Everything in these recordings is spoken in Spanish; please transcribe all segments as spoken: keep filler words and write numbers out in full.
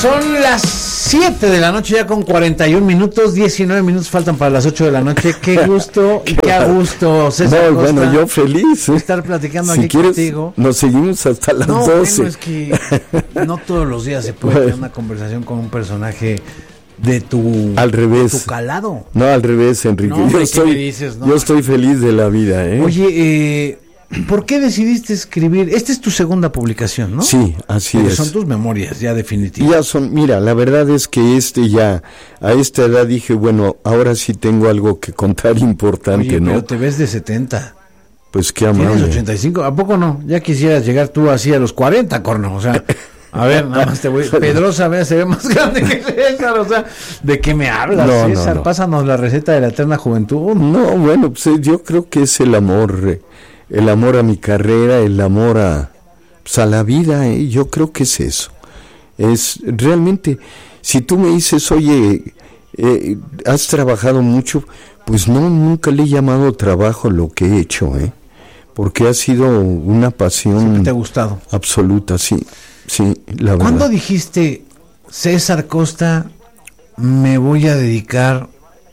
Son las siete de la noche ya con cuarenta y un minutos, diecinueve minutos faltan para las ocho de la noche. Qué gusto y qué a gusto, César no, Costa, bueno, yo feliz ¿eh? estar platicando si aquí quieres, contigo. Nos seguimos hasta las no, doce. Bueno, es que no todos los días se puede tener una conversación con un personaje de tu, al revés. de tu calado. No, al revés, Enrique. No, yo, ¿qué estoy, me dices? No. yo estoy feliz de la vida. ¿eh? Oye, eh... ¿por qué decidiste escribir? Esta es tu segunda publicación, ¿no? Sí, así Porque es. son tus memorias, ya definitivas. Ya son, mira, la verdad es que este ya, a esta edad dije, bueno, ahora sí tengo algo que contar importante, Oye, ¿no? pero te ves de setenta. Pues qué amable. Tienes ochenta y cinco, ¿a poco no? Ya quisieras llegar tú así a los cuarenta, corno, o sea... A ver, nada más te voy... Pedrosa, ve, se ve más grande que César, o sea, ¿de qué me hablas, no, César? No, no. Pásanos la receta de la eterna juventud. No, bueno, pues yo creo que es el amor... el amor a mi carrera, el amor a, pues a la vida, ¿eh? Yo creo que es eso. Es realmente, si tú me dices, oye, eh, has trabajado mucho, pues no, nunca le he llamado trabajo lo que he hecho, ¿eh? Porque ha sido una pasión. Siempre te ha gustado. Absoluta, sí, sí, la verdad. ¿Cuándo dijiste, César Costa, me voy a dedicar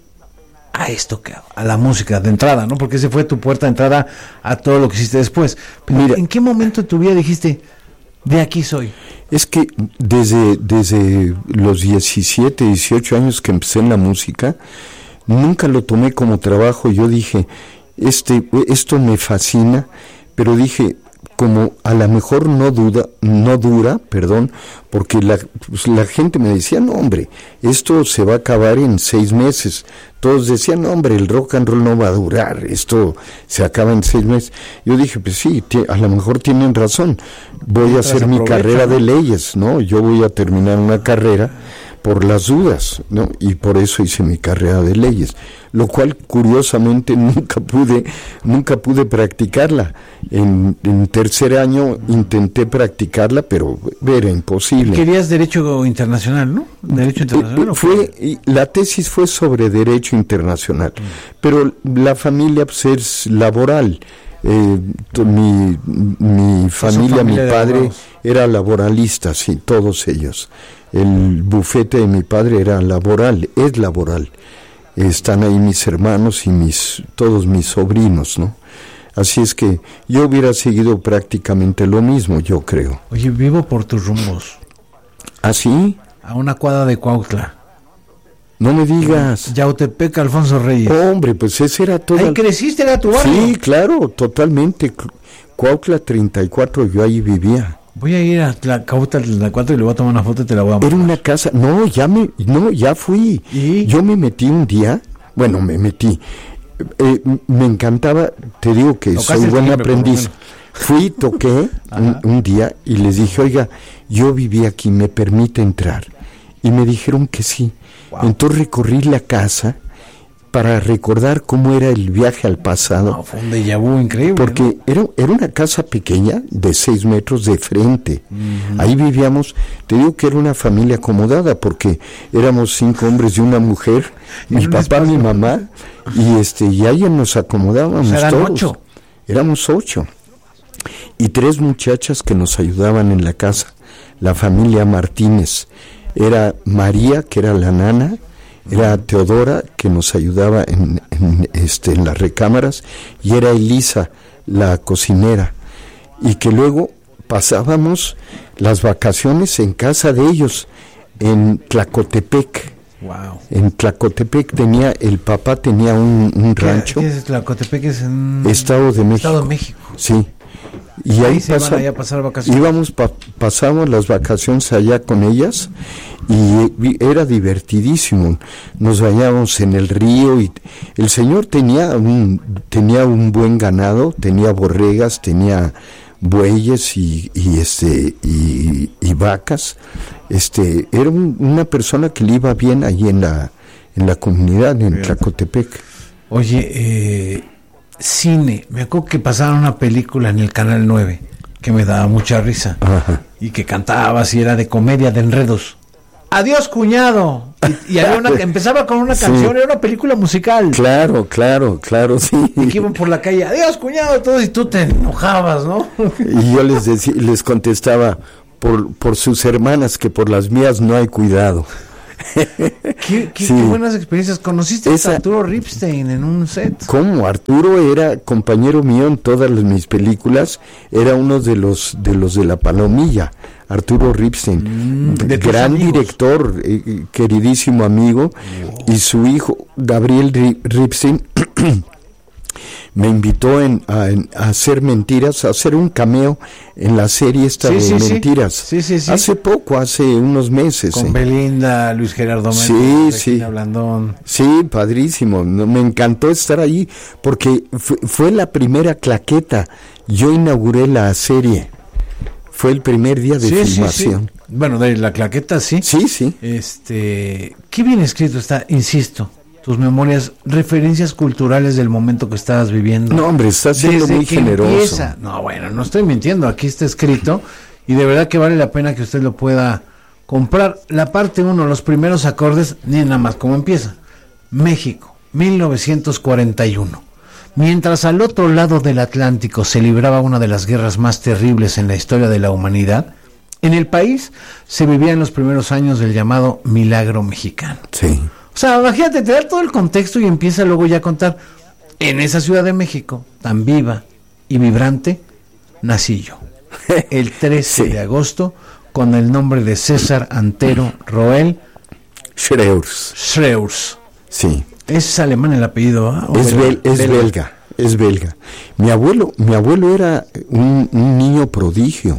a esto que hago, a la música de entrada, ¿no? Porque ese fue tu puerta de entrada a todo lo que hiciste después. Pero mira, ¿en qué momento de tu vida dijiste, de aquí soy? Es que desde, desde los diecisiete, dieciocho años que empecé en la música, nunca lo tomé como trabajo. Yo dije, este, esto me fascina, pero dije, como a lo mejor no duda, no dura, perdón, porque la, pues la gente me decía, no hombre, esto se va a acabar en seis meses. Todos decían, no hombre, el rock and roll no va a durar, esto se acaba en seis meses. Yo dije, pues sí, a lo mejor tienen razón, voy a hacer mi carrera de leyes, ¿no? Yo voy a terminar una carrera por las dudas, ¿no? Y por eso hice mi carrera de leyes, lo cual curiosamente nunca pude, nunca pude practicarla. En, en tercer año intenté practicarla, pero era imposible. Querías derecho internacional, ¿no? Derecho internacional. Eh, fue, la tesis fue sobre derecho internacional, mm. pero la familia pues es laboral. Eh, mi, mi familia, familia, mi padre era laboralista, sí, todos ellos. El bufete de mi padre era laboral, es laboral. Están ahí mis hermanos y mis todos mis sobrinos, ¿no? Así es que yo hubiera seguido prácticamente lo mismo, yo creo. Oye, vivo por tus rumbos. ¿Ah, sí? A una cuadra de Cuautla. No me digas. Yautepec, Alfonso Reyes. Oh, hombre, pues ese era todo. Ahí creciste, era tu barrio. Sí, claro, totalmente. Cuautla treinta y cuatro, yo ahí vivía. Voy a ir a la Cuautla treinta y cuatro y le voy a tomar una foto y te la voy a mandar. Era una casa, no, ya me, no, ya fui. ¿Y? Yo me metí un día, bueno, me metí, eh, me encantaba, te digo que soy buen aprendiz. Fui, toqué un, un día y les dije, oiga, yo viví aquí, ¿me permite entrar? Y me dijeron que sí. Wow. Entonces recorrí la casa para recordar cómo era el viaje al pasado. No, fue un déjà vu increíble. Porque ¿no? era, era una casa pequeña de seis metros de frente. Uh-huh. Ahí vivíamos, te digo que era una familia acomodada porque éramos cinco hombres y una mujer, mi papá, espacio. mi mamá, y este y ahí nos acomodábamos o sea, eran todos. Ocho. Éramos ocho. Y tres muchachas que nos ayudaban en la casa, la familia Martínez. Era María, que era la nana, era Teodora, que nos ayudaba en, en, este, en las recámaras, y era Elisa, la cocinera, y que luego pasábamos las vacaciones en casa de ellos, en Tlacotepec. Wow. En Tlacotepec tenía, el papá tenía un, un rancho. ¿Qué es Tlacotepec? Es en Estado de México. Estado de México. Sí. Y ahí, ahí se pasa, van allá a pasar vacaciones. Íbamos, pa, pasamos las vacaciones allá con ellas y era divertidísimo. Nos bañábamos en el río y el señor tenía un, tenía un buen ganado, tenía borregas, tenía bueyes y, y este y, y vacas. Este era un, una persona que le iba bien allí en la en la comunidad en Tlacotepec. Oye, eh cine, me acuerdo que pasaron una película en el Canal nueve que me daba mucha risa. Ajá. Y que cantaba así, era de comedia, de enredos. Adiós, cuñado. Y, y había una, empezaba con una canción, sí. Era una película musical. Claro, claro, claro, sí. Y que iban por la calle, adiós, cuñado, todo, y tú te enojabas, ¿no? Y yo les decía, les contestaba, por, por sus hermanas, que por las mías no hay cuidado. ¿Qué, qué, Sí. qué buenas experiencias. ¿Conociste Esa- a Arturo Ripstein en un set? ¿Cómo? Arturo era compañero mío en todas las- mis películas, era uno de los de los de La Palomilla, Arturo Ripstein, Mm, de tus gran amigos. director, eh, queridísimo amigo, y su hijo Gabriel Ri- Ripstein me invitó en, a, en- a hacer mentiras, a hacer un cameo en la serie esta Sí, de sí, sí. mentiras. Sí, sí, sí. Hace poco, hace unos meses. Con eh. Belinda, Luis Gerardo Méndez, Sí, Regina sí. Blandón. Sí, padrísimo. No, me encantó estar ahí porque fue, fue la primera claqueta. Yo inauguré la serie. Fue el primer día de Sí, sí, filmación. sí. Bueno, de la claqueta, sí. Sí, sí. Este, qué bien escrito está, insisto, tus memorias, referencias culturales del momento que estabas viviendo. No, hombre, está siendo Desde muy que generoso. empieza. No, bueno, no estoy mintiendo, aquí está escrito y de verdad que vale la pena que usted lo pueda comprar. La parte uno, los primeros acordes, ni nada más cómo empieza. México, mil novecientos cuarenta y uno. Mientras al otro lado del Atlántico se libraba una de las guerras más terribles en la historia de la humanidad, en el país se vivían los primeros años del llamado Milagro Mexicano. Sí. O sea, imagínate, te da todo el contexto y empieza luego ya a contar. En esa Ciudad de México, tan viva y vibrante, nací yo. El trece Sí. de agosto, con el nombre de César Antero Roel Schreurs. Schreurs. Sí. Es alemán el apellido, ¿ah? ¿O Es, belga? bel- es belga. Es belga. Mi abuelo, mi abuelo era un, un niño prodigio.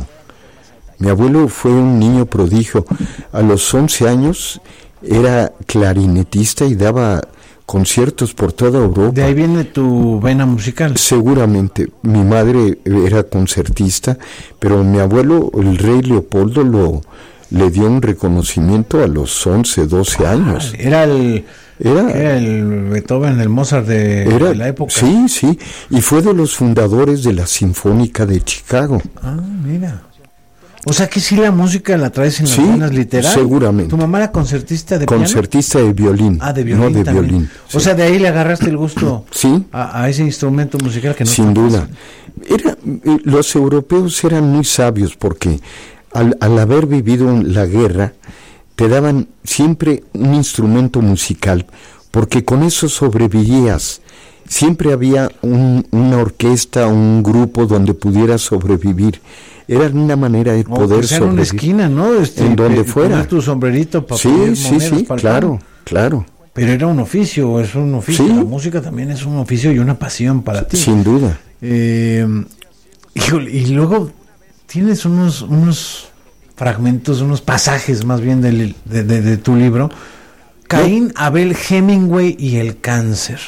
Mi abuelo fue un niño prodigio. A los once años era clarinetista y daba conciertos por toda Europa. De ahí viene tu vena musical. Seguramente. Mi madre era concertista, pero mi abuelo, el rey Leopoldo, lo le dio un reconocimiento a los once, doce años. Era el, Era, era el Beethoven, el Mozart de, era de la época. Sí, sí. Y fue de los fundadores de la Sinfónica de Chicago. Ah, mira. O sea que sí la música la traes en las Sí, venas literal. seguramente. ¿Tu mamá era concertista de piano? Concertista de violín. Ah, de violín No de también. violín. O sí. sea, de ahí le agarraste el gusto Sí. a, a ese instrumento musical que no Sin está duda. fácil. Era, eh, los europeos eran muy sabios porque al, al haber vivido la guerra, te daban siempre un instrumento musical, porque con eso sobrevivías. Siempre había un, una orquesta, un grupo donde pudieras sobrevivir. Era una manera de O poder que sea en una sobrevivir. esquina, ¿no? Este, En donde pe- fuera. poner tu sombrerito para Sí, pedir sí, monedas sí, para el claro, pan. claro. Pero era un oficio, es un oficio. Sí. La música también es un oficio y una pasión para ti. Sin duda. Eh, híjole, y luego tienes unos unos fragmentos, unos pasajes más bien del- de, de- de tu libro. Caín, Abel, Hemingway y el cáncer.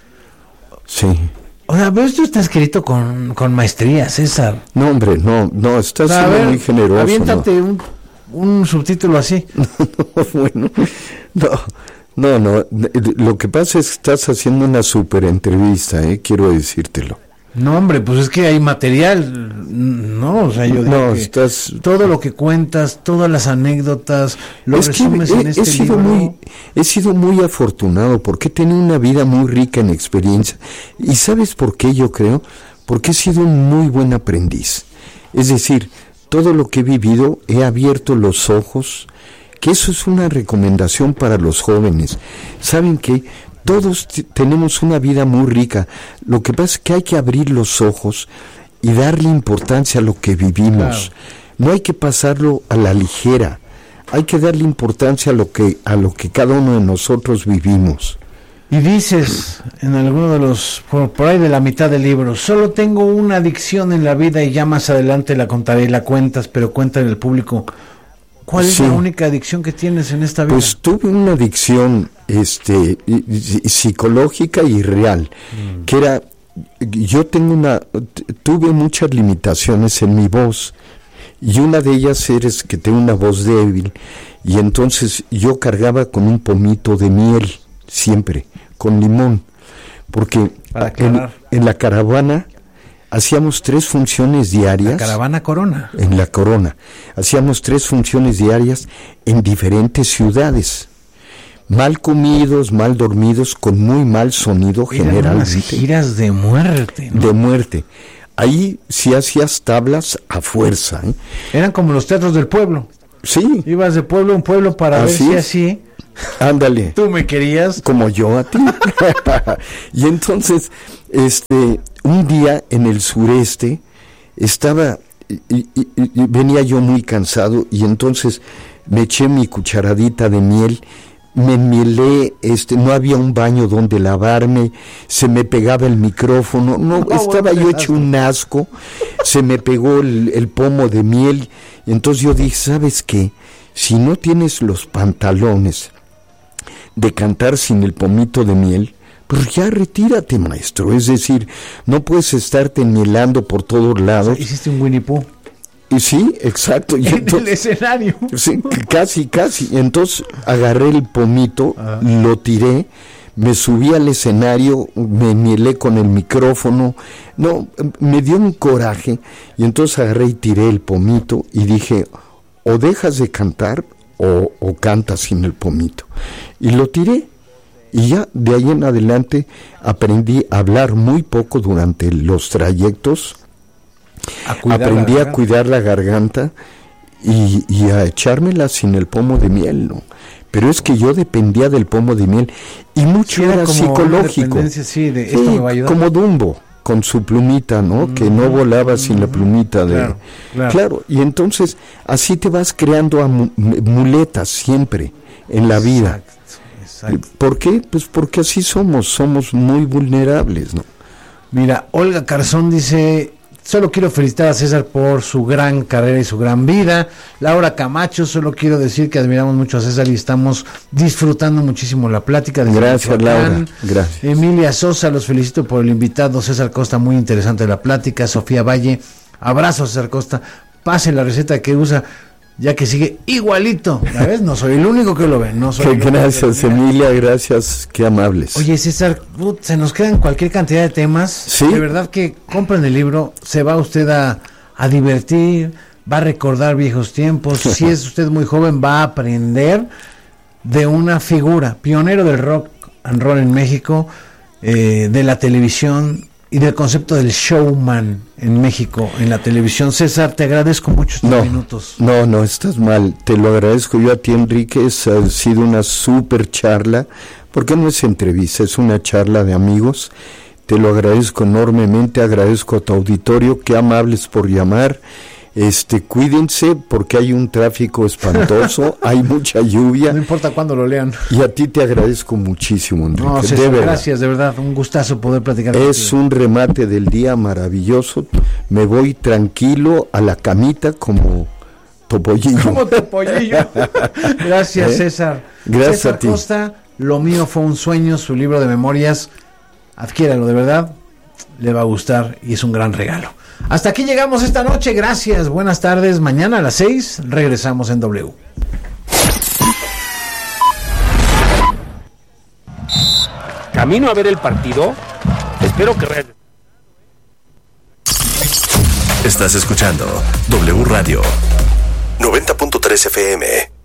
Sí. O sea, pero esto está escrito con, con maestría, César. No, hombre, no, no, estás O sea, a siendo ver, muy generoso. aviéntate un, un subtítulo así. ¿no? Bueno, no, no, no. Lo que pasa es que estás haciendo una super entrevista, ¿eh? Quiero decírtelo. No, hombre, pues es que hay material, no, o sea, yo digo No, que estás... todo lo que cuentas, todas las anécdotas, lo Es que resumes he, en este he sido libro. muy, he sido muy afortunado porque he tenido una vida muy rica en experiencia. ¿Y sabes por qué yo creo? Porque he sido un muy buen aprendiz. Es decir, todo lo que he vivido he abierto los ojos, que eso es una recomendación para los jóvenes. ¿Saben qué? Todos t- tenemos una vida muy rica. Lo que pasa es que hay que abrir los ojos y darle importancia a lo que vivimos. Claro. No hay que pasarlo a la ligera. Hay que darle importancia a lo que a lo que cada uno de nosotros vivimos. Y dices en alguno de los, por, por ahí de la mitad del libro, solo tengo una adicción en la vida y ya más adelante la contaré y la cuentas, pero cuéntale al público. ¿Cuál es Sí. la única adicción que tienes en esta vida? Pues tuve una adicción este y- y- psicológica y real, Mm. que era, yo tengo una, t- tuve muchas limitaciones en mi voz, y una de ellas es que tengo una voz débil, y entonces yo cargaba con un pomito de miel, siempre, con limón, porque Para en, aclarar. en la caravana hacíamos tres funciones diarias. La Caravana Corona. En la Corona. Hacíamos tres funciones diarias en diferentes ciudades. Mal comidos, mal dormidos, con muy mal sonido Eran unas generalmente. giras de muerte, ¿no? De muerte. ahí sí hacías tablas a fuerza, ¿eh? Eran como los teatros del pueblo. Sí. Ibas de pueblo en pueblo para así ver si así... Ándale. Tú me querías. Como yo a ti. Y entonces, este, un día en el sureste, estaba, y, y, y venía yo muy cansado, y entonces me eché mi cucharadita de miel, me mielé, este, no había un baño donde lavarme, se me pegaba el micrófono, no, no estaba yo hecho un asco, se me pegó el, el pomo de miel, y entonces yo dije, ¿sabes qué? Si no tienes los pantalones de cantar sin el pomito de miel, pues ya retírate, maestro. Es decir, no puedes estarte mielando por todos lados. O sea, hiciste un Winnie Pooh. Y sí, exacto. Y en entonces, el escenario. Sí, casi, casi. Entonces agarré el pomito, uh-huh. lo tiré, me subí al escenario, me mielé con el micrófono. No, me dio un coraje. Y entonces agarré y tiré el pomito y dije, o dejas de cantar o, o cantas sin el pomito. Y lo tiré. Y ya de ahí en adelante aprendí a hablar muy poco durante los trayectos. A aprendí a cuidar la garganta y, y a echármela sin el pomo de miel, ¿no? Pero es que yo dependía del pomo de miel y mucho sí, era, era psicológico. Sí, de, sí, esto me va a ayudar. Como Dumbo, con su plumita, ¿no? Mm, que no volaba mm, sin la plumita de... Claro, claro. claro, y entonces así te vas creando a mu- muletas siempre en la vida. Exacto, exacto. ¿Por qué? Pues porque así somos, somos muy vulnerables, ¿no? Mira, Olga Carzón dice... Solo quiero felicitar a César por su gran carrera y su gran vida. Laura Camacho, solo quiero decir que admiramos mucho a César y estamos disfrutando muchísimo la plática. Gracias, Laura. Gracias. Emilia Sosa, los felicito por el invitado. César Costa, muy interesante la plática. Sofía Valle, abrazo a César Costa. Pase la receta que usa, ya que sigue igualito. ¿Sabes? No soy el único que lo ve. No soy que gracias, Emilia, gracias, qué amables. Oye, César, uh, se nos quedan cualquier cantidad de temas. ¿Sí? De verdad que compren el libro, se va usted a, a divertir, va a recordar viejos tiempos. Si es usted muy joven, va a aprender de una figura, pionero del rock and roll en México, eh, de la televisión y del concepto del showman en México, en la televisión. César, te agradezco mucho estos no, minutos. No, no, estás mal. Te lo agradezco yo a ti, Enrique. Es, ha sido una súper charla, porque no es entrevista, es una charla de amigos. Te lo agradezco enormemente, agradezco a tu auditorio, qué amables por llamar. Este, cuídense porque hay un tráfico espantoso, hay mucha lluvia. No importa cuándo lo lean. Y a ti te agradezco muchísimo, Enrique. No, César, de gracias, de verdad, un gustazo poder platicar contigo. Es un remate del día maravilloso. Me voy tranquilo a la camita como Topollillo. Como Topollillo. Gracias, ¿Eh? César. Gracias César a ti. Costa, Lo mío fue un sueño, su libro de memorias. Adquiéralo, de verdad, le va a gustar y es un gran regalo. Hasta aquí llegamos esta noche, gracias, buenas tardes. Mañana a las seis regresamos en W. Camino a ver el partido. Espero que... Re- Estás escuchando W Radio noventa punto tres F M.